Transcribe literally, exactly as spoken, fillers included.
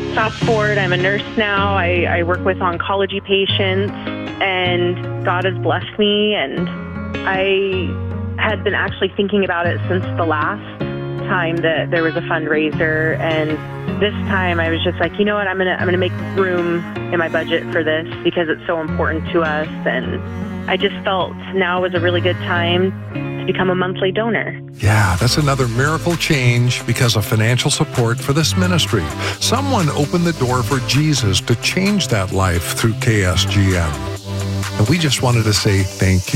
Fast forward, I'm a nurse now. I, I work with oncology patients, and God has blessed me, and I had been actually thinking about it since the last time that there was a fundraiser, and this time I was just like, you know what, I'm gonna I'm gonna make room in my budget for this because it's so important to us, and I just felt now was a really good time to become a monthly donor. Yeah, that's another miracle change because of financial support for this ministry. Someone opened the door for Jesus to change that life through K S G M. And we just wanted to say thank you.